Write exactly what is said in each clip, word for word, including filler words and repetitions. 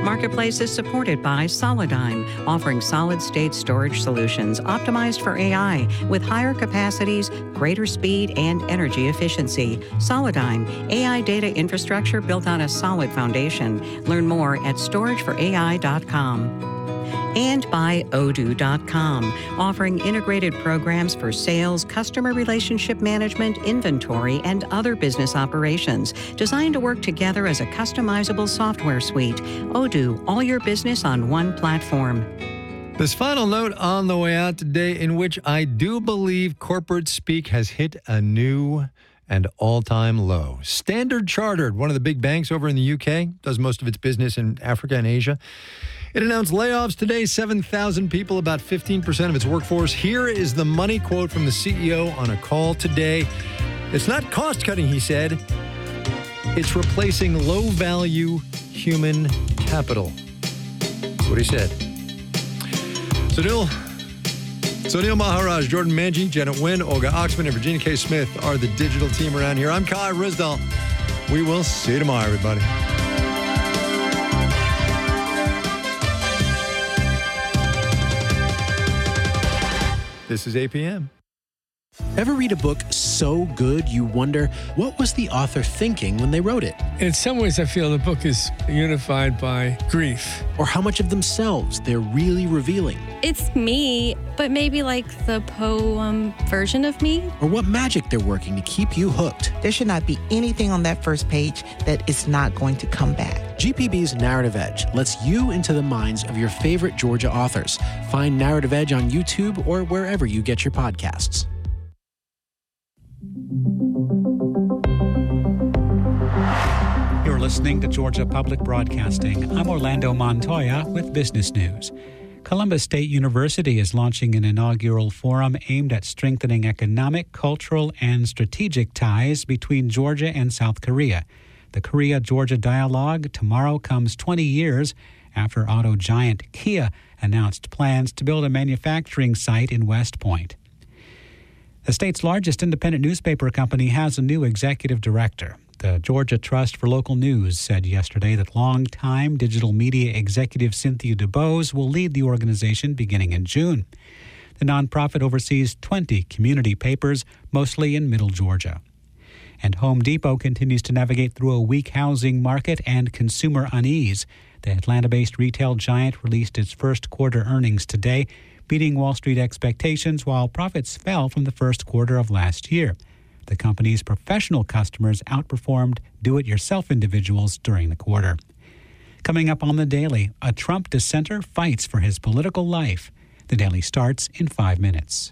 Marketplace is supported by Solidigm, offering solid-state storage solutions optimized for A I with higher capacities, greater speed, and energy efficiency. Solidigm, A I data infrastructure built on a solid foundation. Learn more at storage for A I dot com. And by Odoo dot com, offering integrated programs for sales, customer relationship management, inventory, and other business operations, designed to work together as a customizable software suite. Odoo, all your business on one platform. This final note on the way out today, in which I do believe corporate speak has hit a new and all-time low. Standard Chartered, one of the big banks over in the U K, does most of its business in Africa and Asia. It announced layoffs today, seven thousand people, about fifteen percent of its workforce. Here is the money quote from the C E O on a call today. It's not cost-cutting, he said. It's replacing low-value human capital. That's what he said. Sunil, Sunil Maharaj, Jordan Manji, Janet Wynn, Olga Oxman, and Virginia K. Smith are the digital team around here. I'm Kai Risdal. We will see you tomorrow, everybody. This is A P M. Ever read a book so good you wonder, what was the author thinking when they wrote it? In some ways, I feel the book is unified by grief. Or how much of themselves they're really revealing? It's me, but maybe like the poem version of me. Or what magic they're working to keep you hooked? There should not be anything on that first page that is not going to come back. G P B's Narrative Edge lets you into the minds of your favorite Georgia authors. Find Narrative Edge on YouTube or wherever you get your podcasts. You're listening to Georgia Public Broadcasting. I'm Orlando Montoya with Business News. Columbus State University is launching an inaugural forum aimed at strengthening economic, cultural, and strategic ties between Georgia and South Korea. The Korea-Georgia dialogue tomorrow comes twenty years after auto giant Kia announced plans to build a manufacturing site in West Point. The state's largest independent newspaper company has a new executive director. The Georgia Trust for Local News said yesterday that longtime digital media executive Cynthia DuBose will lead the organization beginning in June. The nonprofit oversees twenty community papers, mostly in Middle Georgia. And Home Depot continues to navigate through a weak housing market and consumer unease. The Atlanta-based retail giant released its first quarter earnings today, beating Wall Street expectations while profits fell from the first quarter of last year. The company's professional customers outperformed do-it-yourself individuals during the quarter. Coming up on The Daily, a Trump dissenter fights for his political life. The Daily starts in five minutes.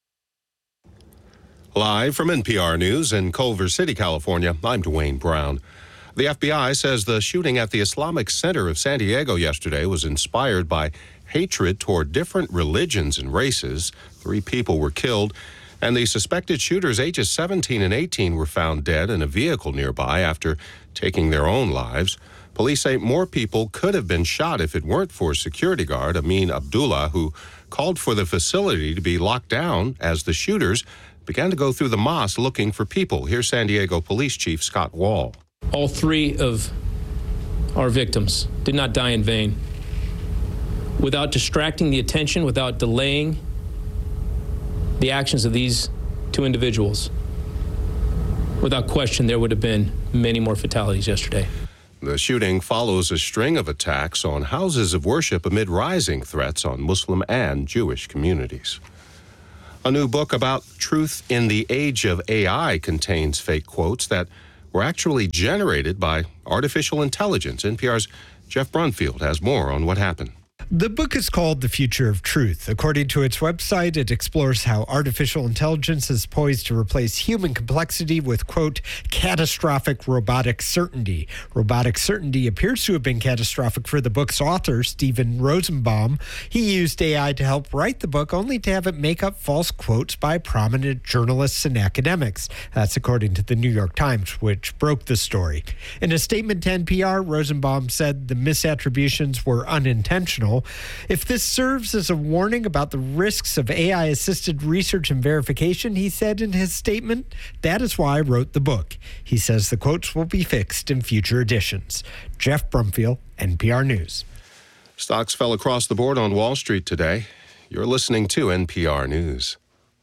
Live from N P R News in Culver City, California, I'm Dwayne Brown. The F B I says the shooting at the Islamic Center of San Diego yesterday was inspired by hatred toward different religions and races. Three people were killed, and the suspected shooters, ages seventeen and eighteen, were found dead in a vehicle nearby after taking their own lives. Police say more people could have been shot if it weren't for security guard Amin Abdullah, who called for the facility to be locked down as the shooters began to go through the mosque looking for people. Here's San Diego Police Chief Scott Wall. All three of our victims did not die in vain. Without distracting the attention, without delaying the actions of these two individuals, without question, there would have been many more fatalities yesterday. The shooting follows a string of attacks on houses of worship amid rising threats on Muslim and Jewish communities. A new book about truth in the age of A I contains fake quotes that were actually generated by artificial intelligence. N P R's Jeff Brunfield has more on what happened. The book is called The Future of Truth. According to its website, it explores how artificial intelligence is poised to replace human complexity with, quote, catastrophic robotic certainty. Robotic certainty appears to have been catastrophic for the book's author, Steven Rosenbaum. He used A I to help write the book, only to have it make up false quotes by prominent journalists and academics. That's according to the New York Times, which broke the story. In a statement to N P R, Rosenbaum said the misattributions were unintentional. now. If this serves as a warning about the risks of A I-assisted research and verification, he said in his statement, that is why I wrote the book. He says the quotes will be fixed in future editions. Jeff Brumfield, N P R News. Stocks fell across the board on Wall Street today. You're listening to N P R News.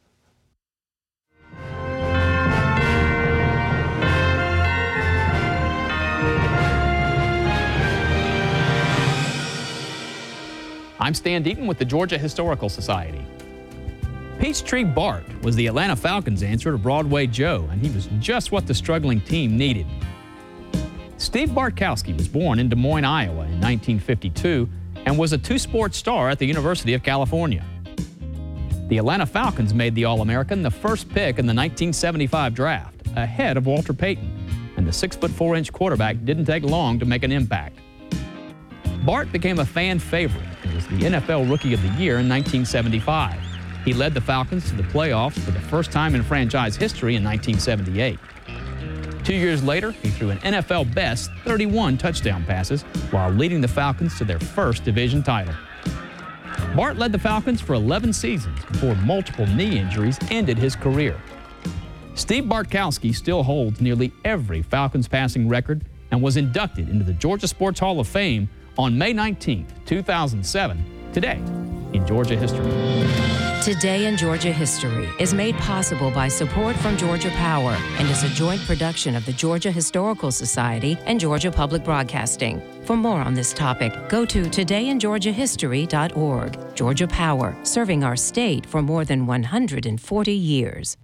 I'm Stan Deaton with the Georgia Historical Society. Peachtree Bart was the Atlanta Falcons' answer to Broadway Joe, and he was just what the struggling team needed. Steve Bartkowski was born in Des Moines, Iowa in nineteen fifty-two and was a two-sport star at the University of California. The Atlanta Falcons made the All-American the first pick in the nineteen seventy-five draft, ahead of Walter Payton, and the six foot four inch quarterback didn't take long to make an impact. Bart became a fan favorite and was the N F L Rookie of the Year in nineteen seventy-five. He led the Falcons to the playoffs for the first time in franchise history in nineteen seventy-eight. Two years later, he threw an N F L best thirty-one touchdown passes while leading the Falcons to their first division title. Bart led the Falcons for eleven seasons before multiple knee injuries ended his career. Steve Bartkowski still holds nearly every Falcons passing record and was inducted into the Georgia Sports Hall of Fame on May nineteenth, two thousand seven, today in Georgia History. Today in Georgia History is made possible by support from Georgia Power and is a joint production of the Georgia Historical Society and Georgia Public Broadcasting. For more on this topic, go to today in georgia history dot org. Georgia Power, serving our state for more than one hundred forty years.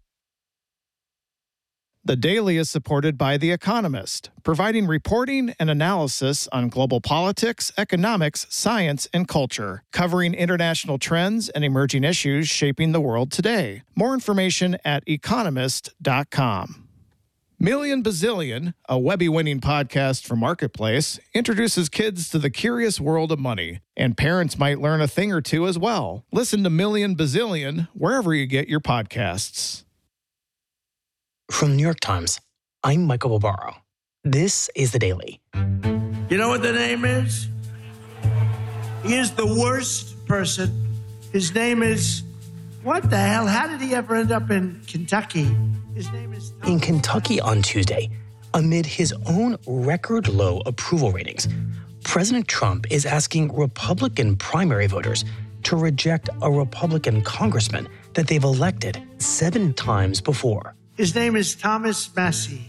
The Daily is supported by The Economist, providing reporting and analysis on global politics, economics, science, and culture, covering international trends and emerging issues shaping the world today. More information at economist dot com. Million Bazillion, a Webby-winning podcast from Marketplace, introduces kids to the curious world of money, and parents might learn a thing or two as well. Listen to Million Bazillion wherever you get your podcasts. From the New York Times, I'm Michael Barbaro. This is The Daily. You know what the name is? He is the worst person. His name is... What the hell? How did he ever end up in Kentucky? His name is... In Kentucky on Tuesday, amid his own record-low approval ratings, President Trump is asking Republican primary voters to reject a Republican congressman that they've elected seven times before. His name is Thomas Massie.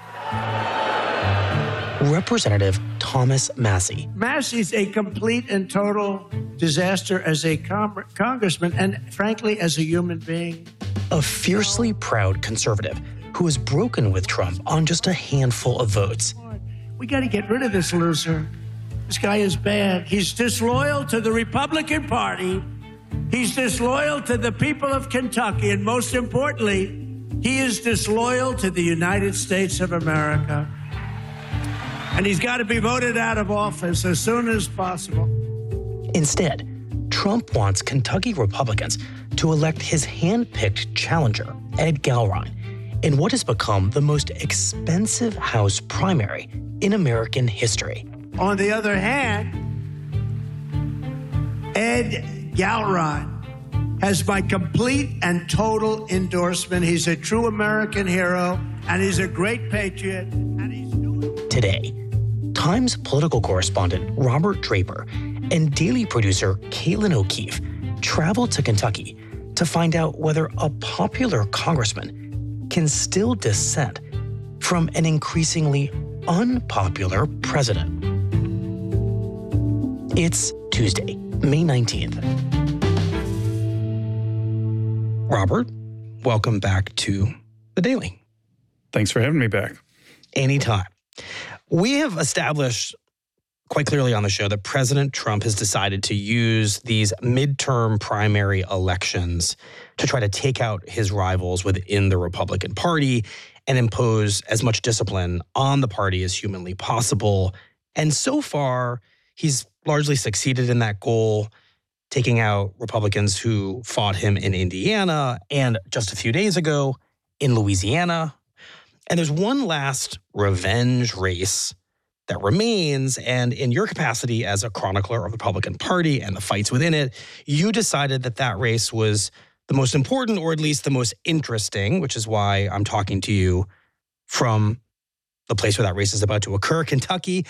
Representative Thomas Massie. Massie's a complete and total disaster as a com- congressman and, frankly, as a human being. A fiercely proud conservative who has broken with Trump on just a handful of votes. We got to get rid of this loser. This guy is bad. He's disloyal to the Republican Party. He's disloyal to the people of Kentucky. And most importantly, he is disloyal to the United States of America. And he's got to be voted out of office as soon as possible. Instead, Trump wants Kentucky Republicans to elect his hand-picked challenger, Ed Gowron, in what has become the most expensive House primary in American history. On the other hand, Ed Gowron has my complete and total endorsement. He's a true American hero, and he's a great patriot. And he's doing- Today, Times political correspondent Robert Draper and Daily producer Caitlin O'Keefe traveled to Kentucky to find out whether a popular congressman can still dissent from an increasingly unpopular president. It's Tuesday, May nineteenth. Robert, welcome back to The Daily. Thanks for having me back. Anytime. We have established quite clearly on the show that President Trump has decided to use these midterm primary elections to try to take out his rivals within the Republican Party and impose as much discipline on the party as humanly possible. And so far, he's largely succeeded in that goal, taking out Republicans who fought him in Indiana and just a few days ago in Louisiana. And there's one last revenge race that remains. And in your capacity as a chronicler of the Republican Party and the fights within it, you decided that that race was the most important, or at least the most interesting, which is why I'm talking to you from the place where that race is about to occur, Kentucky.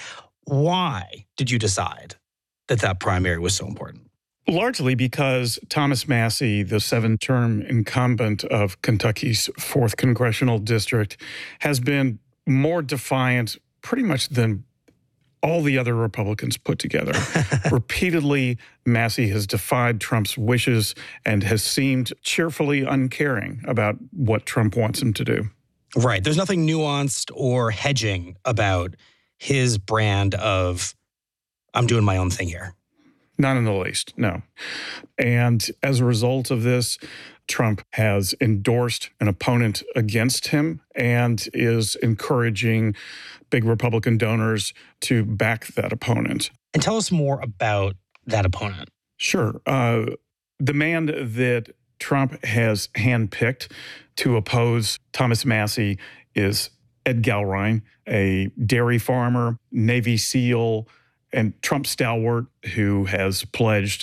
Why did you decide that that primary was so important? Largely because Thomas Massie, the seven-term incumbent of Kentucky's fourth congressional district, has been more defiant pretty much than all the other Republicans put together. Repeatedly, Massie has defied Trump's wishes and has seemed cheerfully uncaring about what Trump wants him to do. Right. There's nothing nuanced or hedging about his brand of, I'm doing my own thing here. Not in the least, no. And as a result of this, Trump has endorsed an opponent against him and is encouraging big Republican donors to back that opponent. And tell us more about that opponent. Sure. Uh, the man that Trump has handpicked to oppose Thomas Massie is Ed Gallrein, a dairy farmer, Navy SEAL, and Trump stalwart who has pledged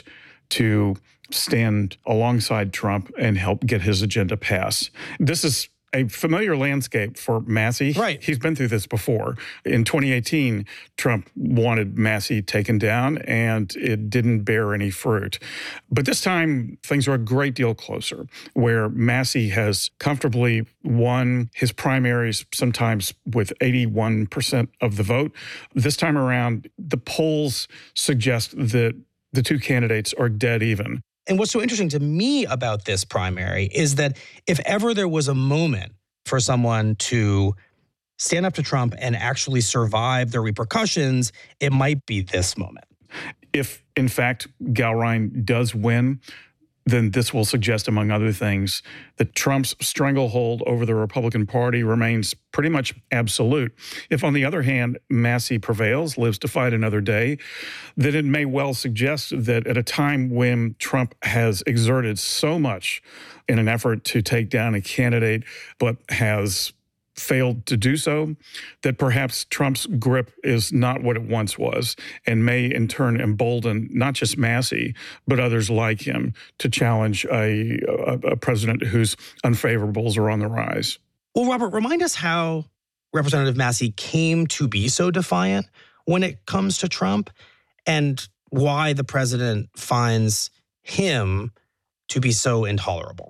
to stand alongside Trump and help get his agenda passed. This is a familiar landscape for Massie. Right. He's been through this before. In twenty eighteen, Trump wanted Massie taken down, and it didn't bear any fruit. But this time, things are a great deal closer, where Massie has comfortably won his primaries, sometimes with eighty-one percent of the vote. This time around, the polls suggest that the two candidates are dead even. And what's so interesting to me about this primary is that if ever there was a moment for someone to stand up to Trump and actually survive the repercussions, it might be this moment. If, in fact, Gallrein does win, then this will suggest, among other things, that Trump's stranglehold over the Republican Party remains pretty much absolute. If, on the other hand, Massie prevails, lives to fight another day, then it may well suggest that at a time when Trump has exerted so much in an effort to take down a candidate, but has failed to do so, that perhaps Trump's grip is not what it once was and may in turn embolden not just Massie, but others like him to challenge a, a, a president whose unfavorables are on the rise. Well, Robert, remind us how Representative Massie came to be so defiant when it comes to Trump and why the president finds him to be so intolerable.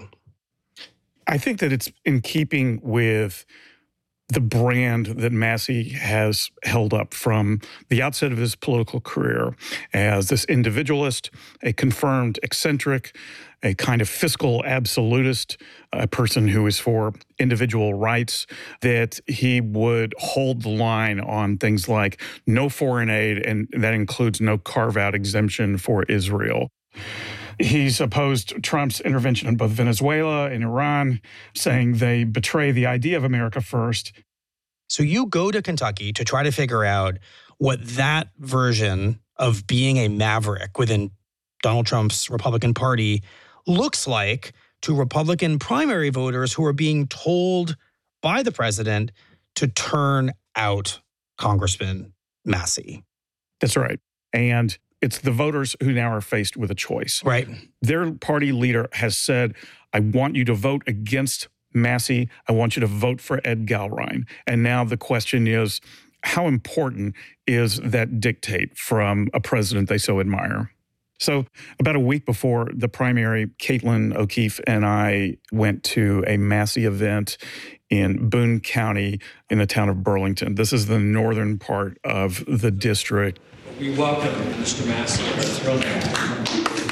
I think that it's in keeping with the brand that Massie has held up from the outset of his political career as this individualist, a confirmed eccentric, a kind of fiscal absolutist, a person who is for individual rights, that he would hold the line on things like no foreign aid, and that includes no carve-out exemption for Israel. He's opposed Trump's intervention in both Venezuela and Iran, saying they betray the idea of America first. So you go to Kentucky to try to figure out what that version of being a maverick within Donald Trump's Republican Party looks like to Republican primary voters who are being told by the president to turn out Congressman Massie. That's right. And it's the voters who now are faced with a choice. Right. Their party leader has said, I want you to vote against Massie. I want you to vote for Ed Gallrein. And now the question is, how important is that dictate from a president they so admire? So about a week before the primary, Caitlin O'Keefe and I went to a Massie event in Boone County in the town of Burlington. This is the northern part of the district. We welcome Mister Massie. Let's roll down.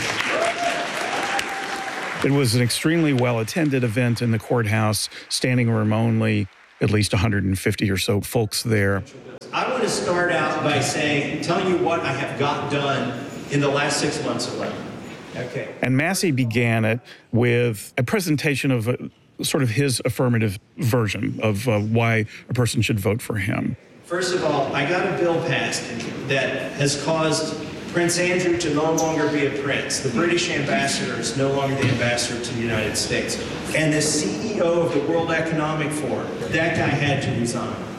It was an extremely well-attended event in the courthouse, standing room only, at least one hundred fifty or so folks there. I want to start out by saying, telling you what I have got done in the last six months alone. Okay. And Massie began it with a presentation of a, sort of his affirmative version of uh, why a person should vote for him. First of all, I got a bill passed that has caused Prince Andrew to no longer be a prince. The British ambassador is no longer the ambassador to the United States. And the C E O of the World Economic Forum, that guy had to resign.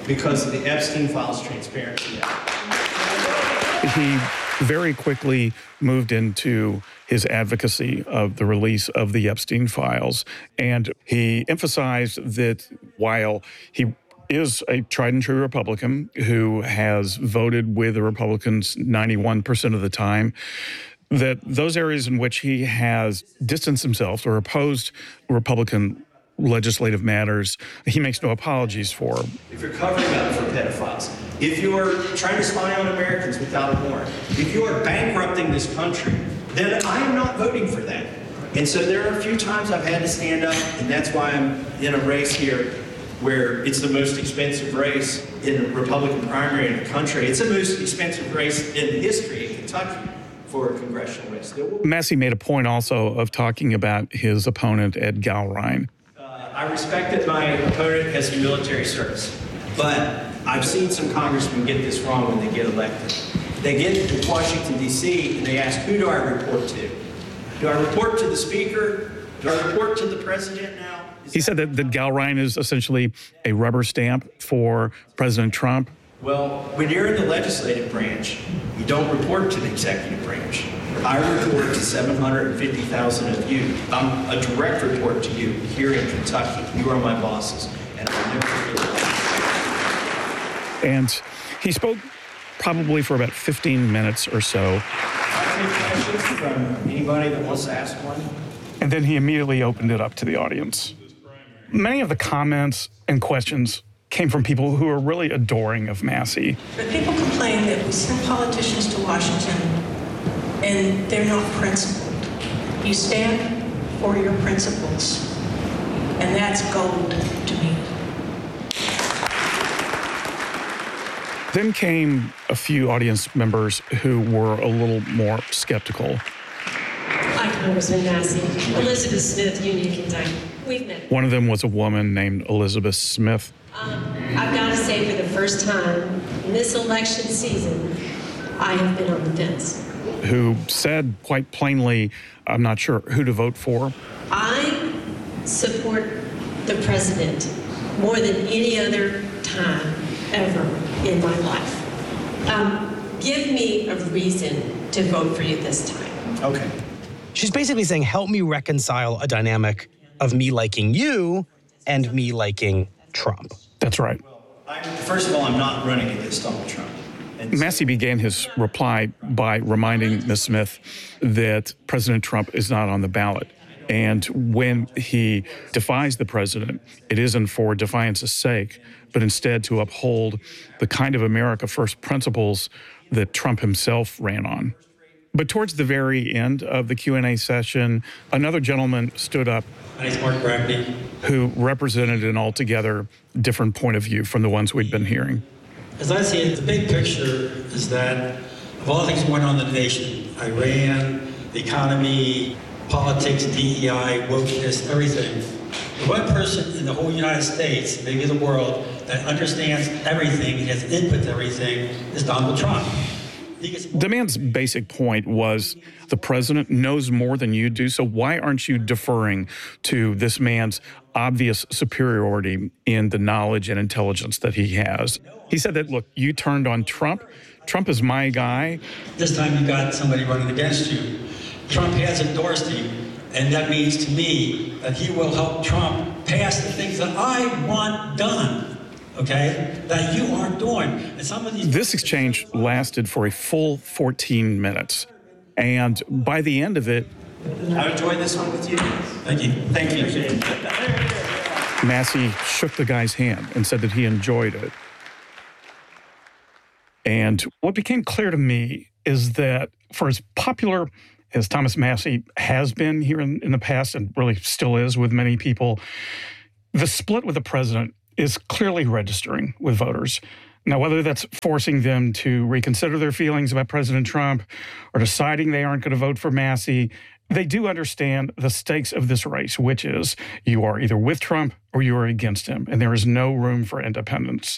because of the Epstein Files Transparency Act. He very quickly moved into his advocacy of the release of the Epstein files. And he emphasized that while he is a tried and true Republican who has voted with the Republicans ninety-one percent of the time, that those areas in which he has distanced himself or opposed Republican legislative matters, he makes no apologies for. If you're covering up for pedophiles, if you're trying to spy on Americans without a warrant, if you are bankrupting this country, then I am not voting for that. And so there are a few times I've had to stand up, and that's why I'm in a race here where it's the most expensive race in the Republican primary in the country. It's the most expensive race in history in Kentucky for a congressional race. Massey made a point also of talking about his opponent, Ed Gallrein. I respect that my opponent has a military service, but I've seen some congressmen get this wrong when they get elected. They get to Washington, D C, and they ask, who do I report to? Do I report to the Speaker? Do I report to the President now? Is he said that, that Gallrein is essentially a rubber stamp for President Trump. Well, when you're in the legislative branch, you don't report to the executive branch. I report to seven hundred fifty thousand of you. I'm a direct report to you here in Kentucky. You are my bosses, and I'll never forget that. And he spoke probably for about fifteen minutes or so. I'll take questions from anybody that wants to ask one. And then he immediately opened it up to the audience. Many of the comments and questions came from people who are really adoring of Massey. But people complain that we send politicians to Washington and they're not principled. You stand for your principles, and that's gold to me. Then came a few audience members who were a little more skeptical. Hi, Congressman Massey. Elizabeth Smith, Union, Kentucky. We've met. One of them was a woman named Elizabeth Smith. Um, I've got to say, for the first time in this election season, I have been on the fence. Who said quite plainly, I'm not sure who to vote for. I support the president more than any other time ever in my life. Um, give me a reason to vote for you this time. Okay. She's basically saying, help me reconcile a dynamic of me liking you and me liking Trump. That's right. I, first of all, I'm not running against Donald Trump. Massey began his reply by reminding Miz Smith that President Trump is not on the ballot. And when he defies the president, it isn't for defiance's sake, but instead to uphold the kind of America First principles that Trump himself ran on. But towards the very end of the Q and A session, another gentleman stood up. My name's Mark Brackney. Who represented an altogether different point of view from the ones we'd been hearing. As I see it, the big picture is that of all the things going on in the nation, Iran, the economy, politics, D E I, wokeness, everything, the one person in the whole United States, maybe the world, that understands everything and has input to everything is Donald Trump. The man's basic point was the president knows more than you do, so why aren't you deferring to this man's obvious superiority in the knowledge and intelligence that he has? He said that, look, you turned on Trump. Trump is my guy. This time you got somebody running against you. Trump has endorsed him, and that means to me that he will help Trump pass the things that I want done. Okay, that you aren't doing. And some of these this exchange lasted for a full fourteen minutes. And by the end of it, I enjoyed this one with you. Thank you. Thank you. Massey shook the guy's hand and said that he enjoyed it. And what became clear to me is that for as popular as Thomas Massey has been here in, in the past, and really still is with many people, the split with the president is clearly registering with voters. Now, whether that's forcing them to reconsider their feelings about President Trump or deciding they aren't going to vote for Massey, they do understand the stakes of this race, which is you are either with Trump or you are against him, and there is no room for independence.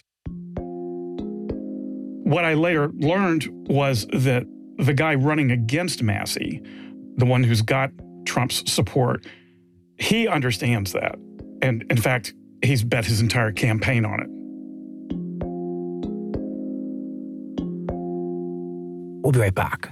What I later learned was that the guy running against Massey, the one who's got Trump's support, he understands that. And in fact, he's bet his entire campaign on it. We'll be right back.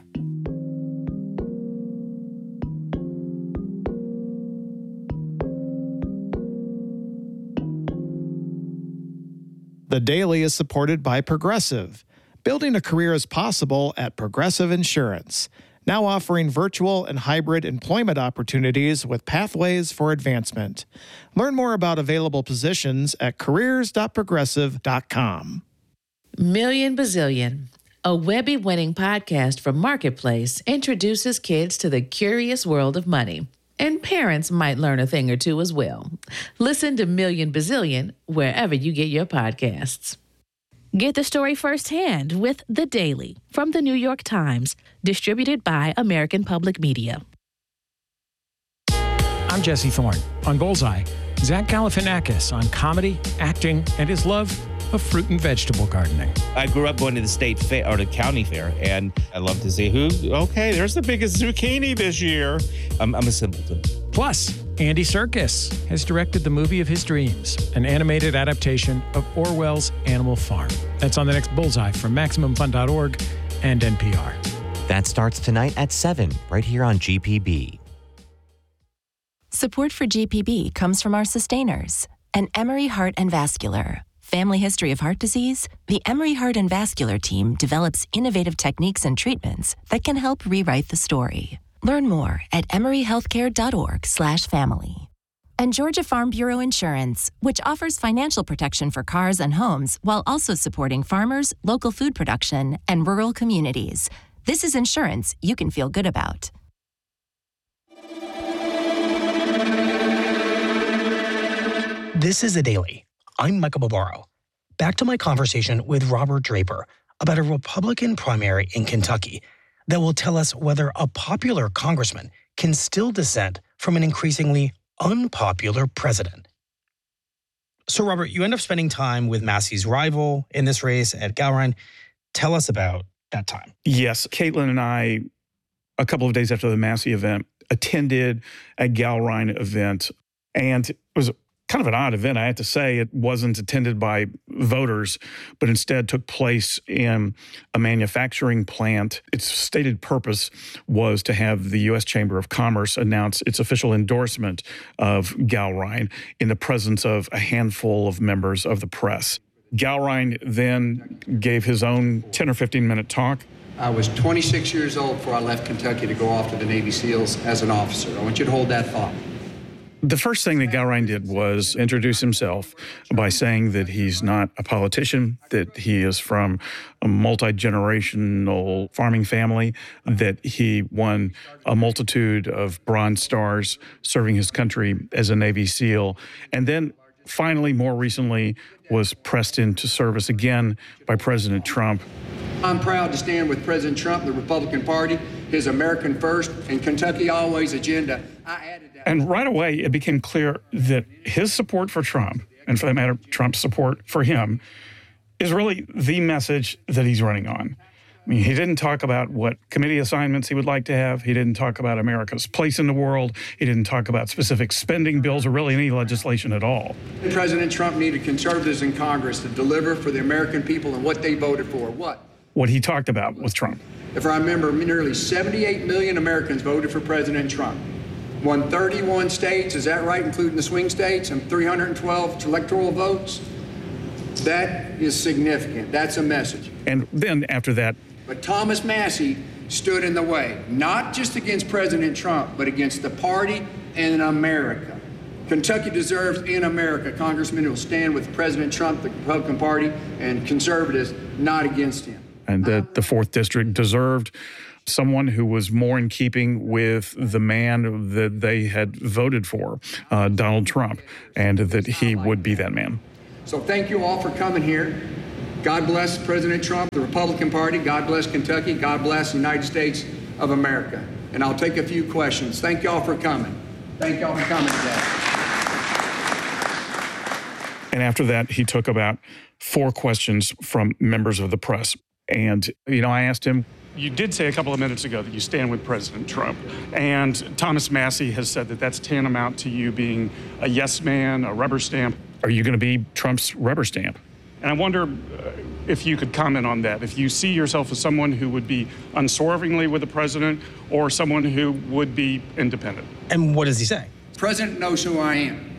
The Daily is supported by Progressive. Building a career is possible at Progressive Insurance, now offering virtual and hybrid employment opportunities with pathways for advancement. Learn more about available positions at careers dot progressive dot com. Million Bazillion, a Webby-winning podcast from Marketplace, introduces kids to the curious world of money. And parents might learn a thing or two as well. Listen to Million Bazillion wherever you get your podcasts. Get the story firsthand with The Daily from The New York Times, distributed by American Public Media. I'm Jesse Thorne. On Bullseye, Zach Galifianakis on comedy, acting, and his love of fruit and vegetable gardening. I grew up going to the state fair or the county fair, and I love to see who, okay, there's the biggest zucchini this year. I'm, I'm a simpleton. Plus, Andy Serkis has directed the movie of his dreams, an animated adaptation of Orwell's Animal Farm. That's on the next Bullseye from Maximum Fun dot org and N P R. That starts tonight at seven, right here on G P B. Support for G P B comes from our sustainers, and Emory Heart and Vascular. Family history of heart disease? The Emory Heart and Vascular team develops innovative techniques and treatments that can help rewrite the story. Learn more at emory healthcare dot org slash family. And Georgia Farm Bureau Insurance, which offers financial protection for cars and homes while also supporting farmers, local food production, and rural communities. This is insurance you can feel good about. This is The Daily. I'm Michael Barbaro. Back to my conversation with Robert Draper about a Republican primary in Kentucky that will tell us whether a popular congressman can still dissent from an increasingly unpopular president. So, Robert, you end up spending time with Massey's rival in this race, Ed Gowrine. Tell us about that time. Yes, Caitlin and I, a couple of days after the Massey event, attended a Gowrine event, and it was kind of an odd event, I have to say. It wasn't attended by voters, but instead took place in a manufacturing plant. Its stated purpose was to have the U S Chamber of Commerce announce its official endorsement of Gowrine in the presence of a handful of members of the press. Gowrine then gave his own ten or fifteen minute talk. I was twenty-six years old before I left Kentucky to go off to the Navy SEALs as an officer. I want you to hold that thought. The first thing that Gowrine did was introduce himself by saying that he's not a politician, that he is from a multi-generational farming family, that he won a multitude of Bronze Stars serving his country as a Navy SEAL, and then finally, more recently, was pressed into service again by President Trump. I'm proud to stand with President Trump, the Republican Party, his American First and Kentucky Always agenda. I added that. And right away, it became clear that his support for Trump, and for that matter, Trump's support for him, is really the message that he's running on. I mean, he didn't talk about what committee assignments he would like to have. He didn't talk about America's place in the world. He didn't talk about specific spending bills or really any legislation at all. President Trump needed conservatives in Congress to deliver for the American people and what they voted for. What? What he talked about with Trump. If I remember, nearly seventy-eight million Americans voted for President Trump. Won thirty-one states, is that right, including the swing states, and three hundred twelve electoral votes? That is significant. That's a message. And then after that, but Thomas Massey stood in the way, not just against President Trump, but against the party and America. Kentucky deserves in America congressmen who will stand with President Trump, the Republican Party, and conservatives, not against him. And that the fourth District deserved someone who was more in keeping with the man that they had voted for, uh, Donald Trump, and that he would be that man. So thank you all for coming here. God bless President Trump, the Republican Party. God bless Kentucky. God bless the United States of America. And I'll take a few questions. Thank y'all for coming. Thank y'all for coming today. And after that, he took about four questions from members of the press. And, you know, I asked him, you did say a couple of minutes ago that you stand with President Trump. And Thomas Massey has said that that's tantamount to you being a yes man, a rubber stamp. Are you going to be Trump's rubber stamp? And I wonder uh, if you could comment on that. If you see yourself as someone who would be unswervingly with the president or someone who would be independent. And what does he say? The president knows who I am.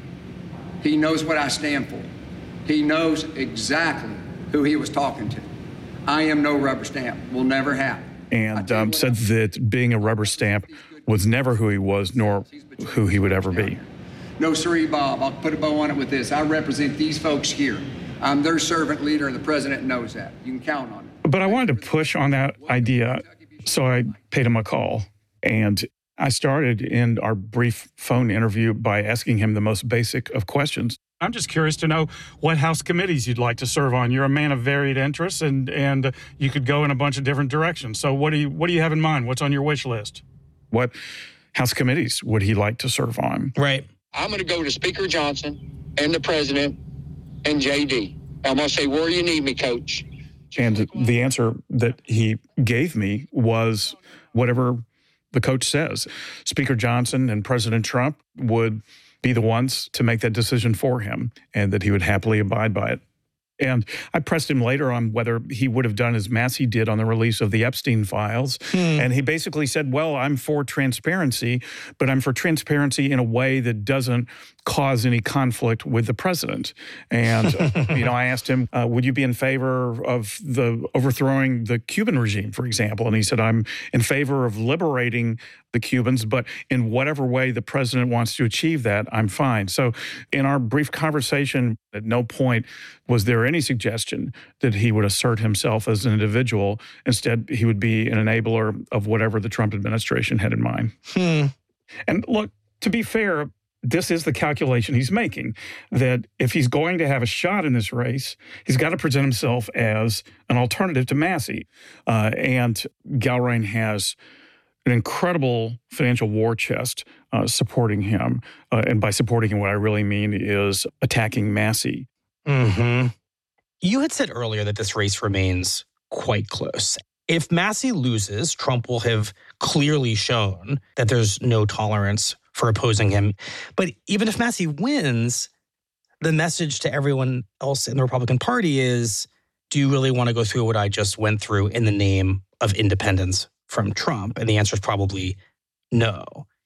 He knows what I stand for. He knows exactly who he was talking to. I am no rubber stamp. Will never happen. And um, said that being a rubber stamp was never who he was, nor who he would ever be. No, sirree, Bob. I'll put a bow on it with this. I represent these folks here. I'm their servant leader, and the president knows that. You can count on it. But I wanted to push on that idea, so I paid him a call. And I started in our brief phone interview by asking him the most basic of questions. I'm just curious to know what House committees you'd like to serve on. You're a man of varied interests, and and you could go in a bunch of different directions. So what do you what do you have in mind? What's on your wish list? What House committees would he like to serve on? Right. I'm going to go to Speaker Johnson and the president and J D. I'm going to say, where you need me, Coach. And the answer that he gave me was whatever the coach says. Speaker Johnson and President Trump would be the ones to make that decision for him, and that he would happily abide by it. And I pressed him later on whether he would have done as Massey did on the release of the Epstein files. Hmm. And he basically said, well, I'm for transparency, but I'm for transparency in a way that doesn't cause any conflict with the president. And, you know, I asked him, uh, would you be in favor of the overthrowing the Cuban regime, for example? And he said, I'm in favor of liberating the Cubans, but in whatever way the president wants to achieve that, I'm fine. So in our brief conversation, at no point was there any suggestion that he would assert himself as an individual. Instead, he would be an enabler of whatever the Trump administration had in mind. Hmm. And look, to be fair, this is the calculation he's making, that if he's going to have a shot in this race, he's got to present himself as an alternative to Massey. Uh, and Gilrine has an incredible financial war chest uh, supporting him. Uh, and by supporting him, what I really mean is attacking Massey. Mm-hmm. You had said earlier that this race remains quite close. If Massey loses, Trump will have clearly shown that there's no tolerance for opposing him. But even if Massey wins, the message to everyone else in the Republican Party is, do you really want to go through what I just went through in the name of independence from Trump? And the answer is probably no.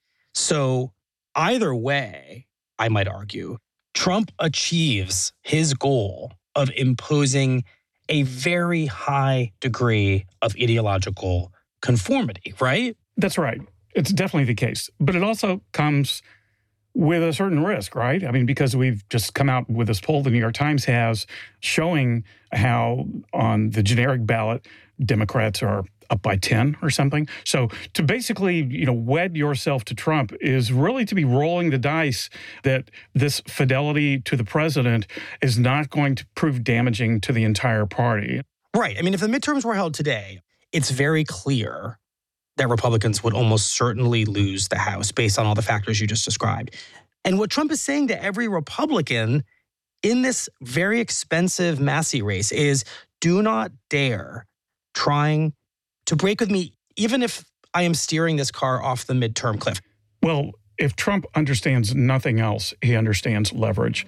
So either way, I might argue, Trump achieves his goal of imposing a very high degree of ideological conformity, right? That's right. It's definitely the case. But it also comes with a certain risk, right? I mean, because we've just come out with this poll the New York Times has showing how on the generic ballot, Democrats are up by ten or something. So to basically, you know, wed yourself to Trump is really to be rolling the dice that this fidelity to the president is not going to prove damaging to the entire party. Right. I mean, if the midterms were held today, it's very clear that Republicans would almost certainly lose the House based on all the factors you just described. And what Trump is saying to every Republican in this very expensive Massey race is, do not dare trying to break with me, even if I am steering this car off the midterm cliff. Well, if Trump understands nothing else, he understands leverage.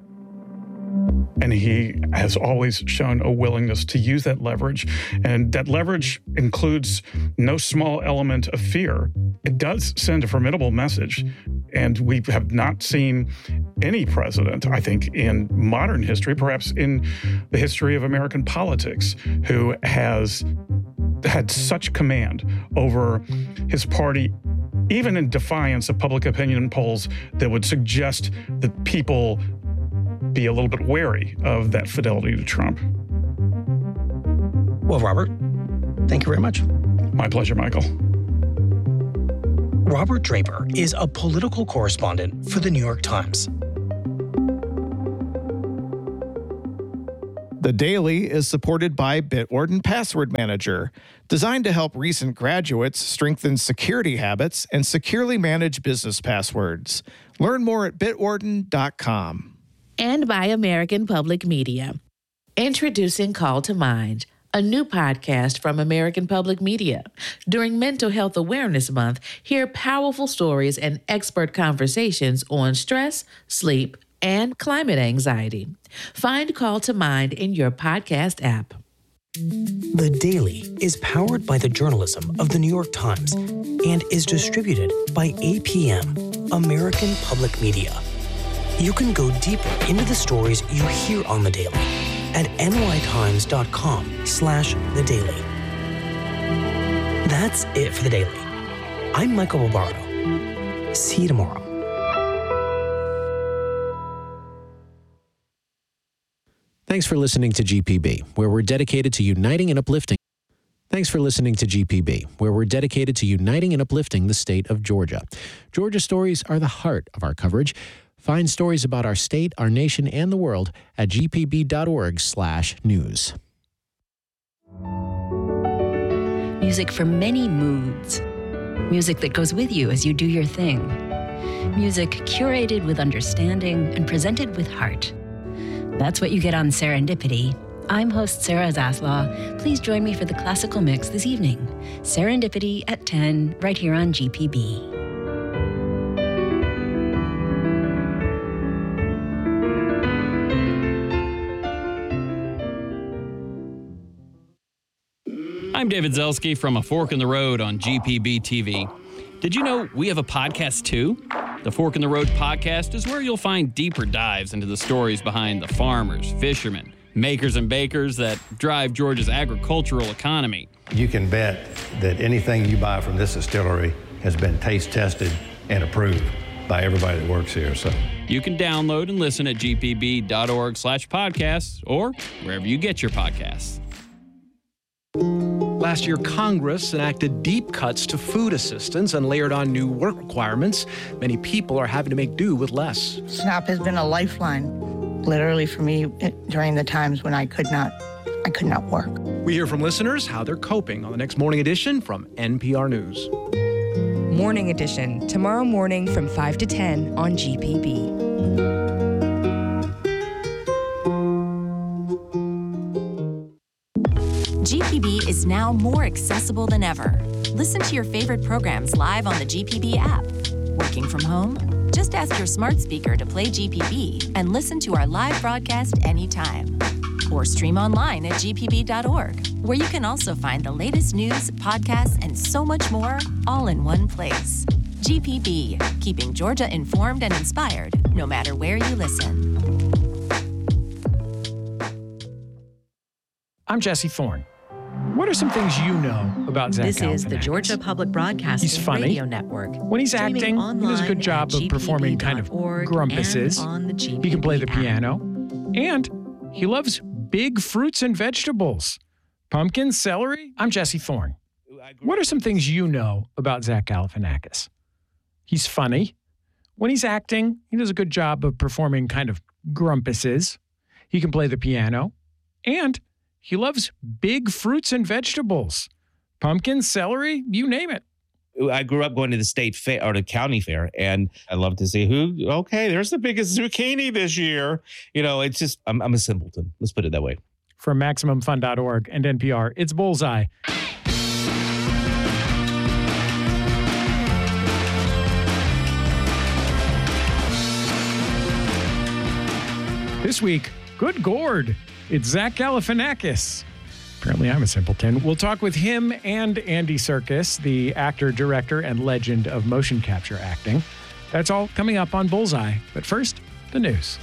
And he has always shown a willingness to use that leverage. And that leverage includes no small element of fear. It does send a formidable message. And we have not seen any president, I think, in modern history, perhaps in the history of American politics, who has had such command over his party, even in defiance of public opinion polls that would suggest that people be a little bit wary of that fidelity to Trump. Well, Robert, thank you very much. My pleasure, Michael. Robert Draper is a political correspondent for the New York Times. The Daily is supported by Bitwarden Password Manager, designed to help recent graduates strengthen security habits and securely manage business passwords. Learn more at bitwarden dot com. And by American Public Media. Introducing Call to Mind, a new podcast from American Public Media. During Mental Health Awareness Month, hear powerful stories and expert conversations on stress, sleep, and climate anxiety. Find Call to Mind in your podcast app. The Daily is powered by the journalism of the New York Times and is distributed by A P M, American Public Media. You can go deeper into the stories you hear on The Daily at nytimes.com slash The Daily. That's it for The Daily. I'm Michael Barbaro. See you tomorrow. Thanks for listening to G P B, where we're dedicated to uniting and uplifting. Thanks for listening to G P B, where we're dedicated to uniting and uplifting the state of Georgia. Georgia stories are the heart of our coverage. Find stories about our state, our nation, and the world at gpb.org slash news. Music for many moods. Music that goes with you as you do your thing. Music curated with understanding and presented with heart. That's what you get on Serendipity. I'm host Sarah Zaslaw. Please join me for the classical mix this evening. Serendipity at ten, right here on G P B. I'm David Zelski from A Fork in the Road on G P B T V. Did you know we have a podcast too? The Fork in the Road podcast is where you'll find deeper dives into the stories behind the farmers, fishermen, makers and bakers that drive Georgia's agricultural economy. You can bet that anything you buy from this distillery has been taste tested and approved by everybody that works here. So you can download and listen at gpb.org slash podcasts or wherever you get your podcasts. Last year, Congress enacted deep cuts to food assistance and layered on new work requirements. Many people are having to make do with less. SNAP has been a lifeline, literally for me during the times when I could not, I could not work. We hear from listeners how they're coping on the next Morning Edition from N P R News. Morning Edition, tomorrow morning from five to ten on G P B. G P B is now more accessible than ever. Listen to your favorite programs live on the G P B app. Working from home? Just ask your smart speaker to play G P B and listen to our live broadcast anytime. Or stream online at g p b dot org, where you can also find the latest news, podcasts, and so much more, all in one place. G P B, keeping Georgia informed and inspired, no matter where you listen. I'm Jesse Thorne. What are some things you know about Zach This Galifianakis? is the Georgia Public Broadcasting He's funny. Radio Network. When he's Streaming acting, he does a good job of performing kind of grumpuses. He can play the piano. And he loves big fruits and vegetables. Pumpkin, celery. I'm Jesse Thorne. What are some things you know about Zach Galifianakis? He's funny. When he's acting, he does a good job of performing kind of grumpuses. He can play the piano. And he loves big fruits and vegetables. Pumpkin, celery, you name it. I grew up going to the state fair or the county fair, and I love to see who, okay, there's the biggest zucchini this year. You know, it's just, I'm, I'm a simpleton. Let's put it that way. From Maximum Fun dot org and N P R, it's Bullseye. This week, good gourd. It's Zach Galifianakis. Apparently, I'm a simpleton. We'll talk with him and Andy Serkis, the actor, director, and legend of motion capture acting. That's all coming up on Bullseye. But first, the news.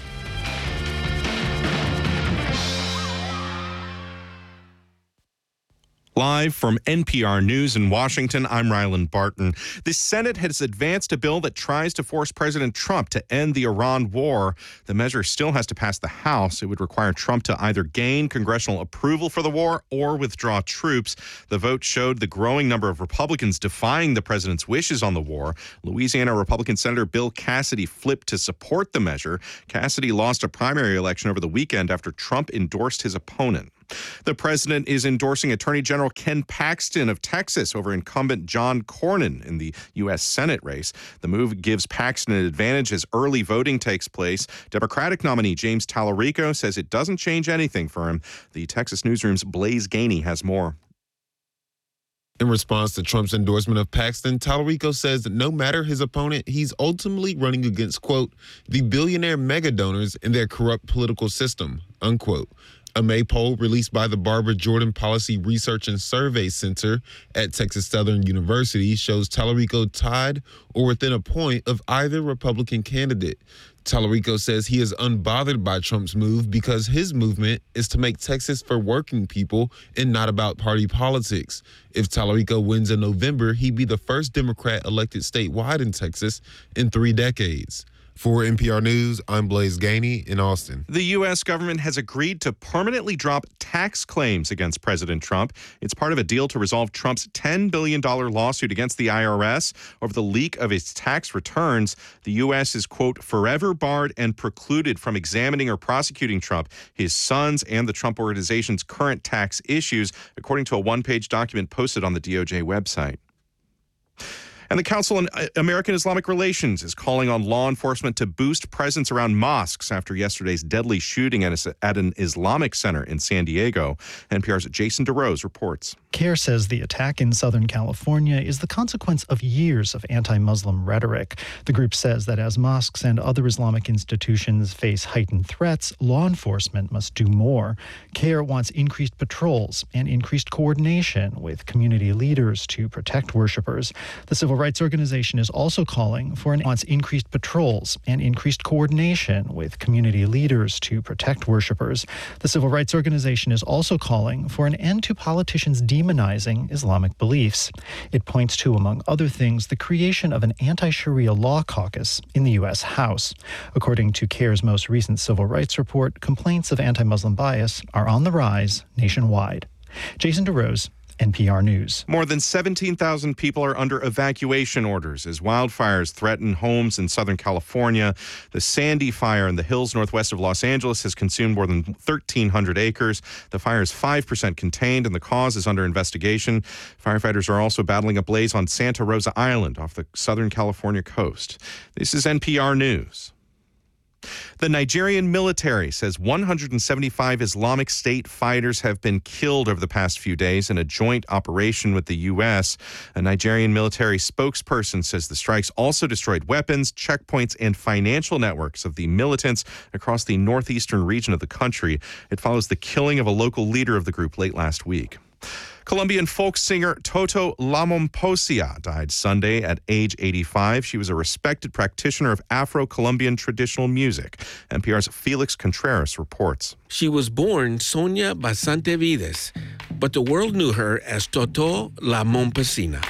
Live from N P R News in Washington, I'm Ryland Barton. The Senate has advanced a bill that tries to force President Trump to end the Iran war. The measure still has to pass the House. It would require Trump to either gain congressional approval for the war or withdraw troops. The vote showed the growing number of Republicans defying the president's wishes on the war. Louisiana Republican Senator Bill Cassidy flipped to support the measure. Cassidy lost a primary election over the weekend after Trump endorsed his opponent. The president is endorsing Attorney General Ken Paxton of Texas over incumbent John Cornyn in the U S Senate race. The move gives Paxton an advantage as early voting takes place. Democratic nominee James Tallarico says it doesn't change anything for him. The Texas Newsroom's Blaze Gainey has more. In response to Trump's endorsement of Paxton, Tallarico says that no matter his opponent, he's ultimately running against, quote, the billionaire mega donors in their corrupt political system, unquote. A May poll released by the Barbara Jordan Policy Research and Survey Center at Texas Southern University shows Tallarico tied or within a point of either Republican candidate. Tallarico says he is unbothered by Trump's move because his movement is to make Texas for working people and not about party politics. If Tallarico wins in November, he'd be the first Democrat elected statewide in Texas in three decades. For N P R News, I'm Blaise Gainey in Austin. The U S government has agreed to permanently drop tax claims against President Trump. It's part of a deal to resolve Trump's ten billion dollars lawsuit against the I R S over the leak of his tax returns. The U S is, quote, forever barred and precluded from examining or prosecuting Trump, his sons, and the Trump Organization's current tax issues, according to a one-page document posted on the D O J website. And the Council on American Islamic Relations is calling on law enforcement to boost presence around mosques after yesterday's deadly shooting at, a, at an Islamic center in San Diego. N P R's Jason DeRose reports. CARE says the attack in Southern California is the consequence of years of anti-Muslim rhetoric. The group says that as mosques and other Islamic institutions face heightened threats, law enforcement must do more. CARE wants increased patrols and increased coordination with community leaders to protect worshipers. The Civil Rights Organization is also calling for an wants increased patrols and increased coordination with community leaders to protect worshipers. The Civil Rights Organization is also calling for an end to politicians demonizing Islamic beliefs. It points to, among other things, the creation of an anti-Sharia law caucus in the U S House. According to CARE's most recent civil rights report, complaints of anti-Muslim bias are on the rise nationwide. Jason DeRose, N P R News. More than seventeen thousand people are under evacuation orders as wildfires threaten homes in Southern California. The Sandy fire in the hills northwest of Los Angeles has consumed more than thirteen hundred acres. The fire is five percent contained and the cause is under investigation. Firefighters are also battling a blaze on Santa Rosa Island off the Southern California coast. This is N P R News. The Nigerian military says one hundred seventy-five Islamic State fighters have been killed over the past few days in a joint operation with the U S. A Nigerian military spokesperson says the strikes also destroyed weapons, checkpoints, and financial networks of the militants across the northeastern region of the country. It follows the killing of a local leader of the group late last week. Colombian folk singer Toto Lamomposia died Sunday at age eighty-five. She was a respected practitioner of Afro-Colombian traditional music. N P R's Felix Contreras reports. She was born Sonia Basante Vides, but the world knew her as Toto Lamomposina.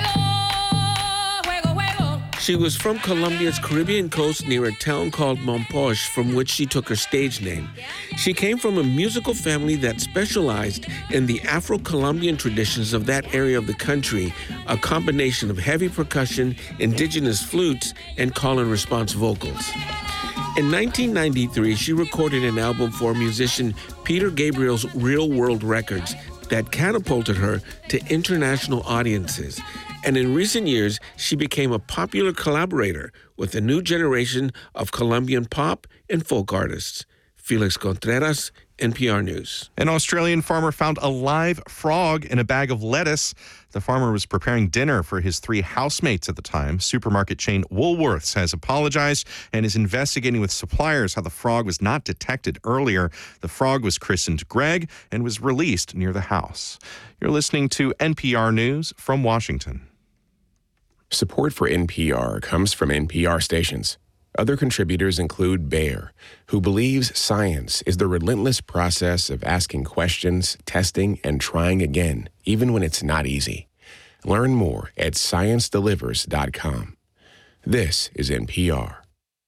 She was from Colombia's Caribbean coast near a town called Mompox, from which she took her stage name. She came from a musical family that specialized in the Afro-Colombian traditions of that area of the country, a combination of heavy percussion, indigenous flutes, and call-and-response vocals. In nineteen ninety-three, she recorded an album for musician Peter Gabriel's Real World Records that catapulted her to international audiences. And in recent years, she became a popular collaborator with a new generation of Colombian pop and folk artists. Felix Contreras, N P R News. An Australian farmer found a live frog in a bag of lettuce. The farmer was preparing dinner for his three housemates at the time. Supermarket chain Woolworths has apologized and is investigating with suppliers how the frog was not detected earlier. The frog was christened Greg and was released near the house. You're listening to N P R News from Washington. Support for N P R comes from N P R stations. Other contributors include Bayer, who believes science is the relentless process of asking questions, testing, and trying again, even when it's not easy. Learn more at science delivers dot com. This is N P R.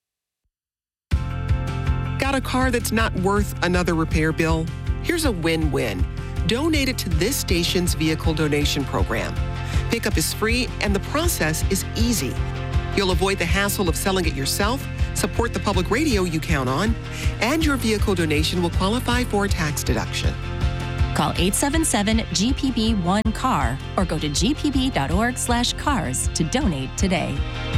Got a car that's not worth another repair bill? Here's a win-win. Donate it to this station's vehicle donation program. Pickup is free and the process is easy. You'll avoid the hassle of selling it yourself, support the public radio you count on, and your vehicle donation will qualify for a tax deduction. Call eight seven seven G P B one C A R or go to g p b dot org slash cars to donate today.